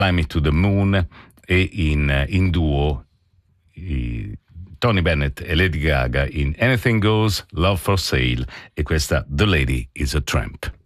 Fly Me to the Moon, e in duo Tony Bennett e Lady Gaga in Anything Goes, Love for Sale, e questa The Lady is a Tramp.